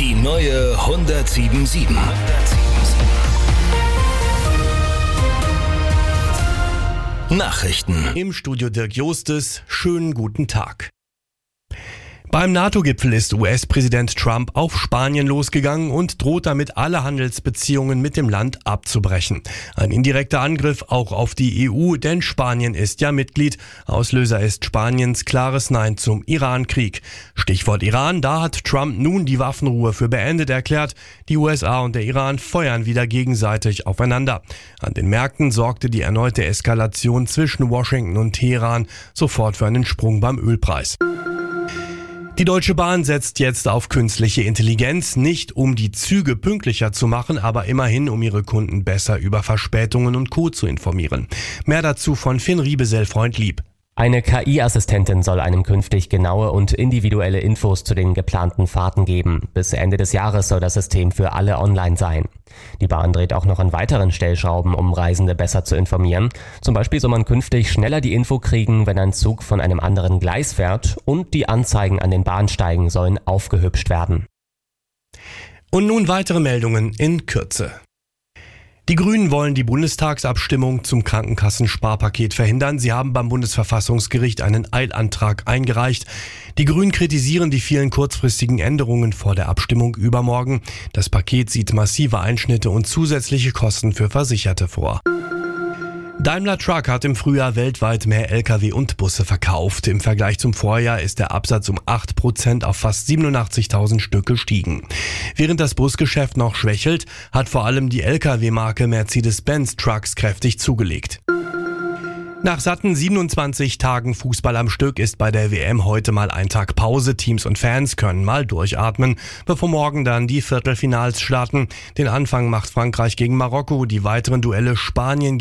Die neue 107.7. Nachrichten. Im Studio Dirk Jostes. Schönen guten Tag. Beim NATO-Gipfel ist US-Präsident Trump auf Spanien losgegangen und droht damit, alle Handelsbeziehungen mit dem Land abzubrechen. Ein indirekter Angriff auch auf die EU, denn Spanien ist ja Mitglied. Auslöser ist Spaniens klares Nein zum Iran-Krieg. Stichwort Iran, da hat Trump nun die Waffenruhe für beendet erklärt. Die USA und der Iran feuern wieder gegenseitig aufeinander. An den Märkten sorgte die erneute Eskalation zwischen Washington und Teheran sofort für einen Sprung beim Ölpreis. Die Deutsche Bahn setzt jetzt auf künstliche Intelligenz, nicht um die Züge pünktlicher zu machen, aber immerhin um ihre Kunden besser über Verspätungen und Co. zu informieren. Mehr dazu von Finn Riebesell-Freundlieb. Eine KI-Assistentin soll einem künftig genaue und individuelle Infos zu den geplanten Fahrten geben. Bis Ende des Jahres soll das System für alle online sein. Die Bahn dreht auch noch an weiteren Stellschrauben, um Reisende besser zu informieren. Zum Beispiel soll man künftig schneller die Info kriegen, wenn ein Zug von einem anderen Gleis fährt, und die Anzeigen an den Bahnsteigen sollen aufgehübscht werden. Und nun weitere Meldungen in Kürze. Die Grünen wollen die Bundestagsabstimmung zum Krankenkassensparpaket verhindern. Sie haben beim Bundesverfassungsgericht einen Eilantrag eingereicht. Die Grünen kritisieren die vielen kurzfristigen Änderungen vor der Abstimmung übermorgen. Das Paket sieht massive Einschnitte und zusätzliche Kosten für Versicherte vor. Daimler Truck hat im Frühjahr weltweit mehr Lkw und Busse verkauft. Im Vergleich zum Vorjahr ist der Absatz um 8% auf fast 87.000 Stück gestiegen. Während das Busgeschäft noch schwächelt, hat vor allem die Lkw-Marke Mercedes-Benz Trucks kräftig zugelegt. Nach satten 27 Tagen Fußball am Stück ist bei der WM heute mal ein Tag Pause. Teams und Fans können mal durchatmen, bevor morgen dann die Viertelfinals starten. Den Anfang macht Frankreich gegen Marokko, die weiteren Duelle Spanien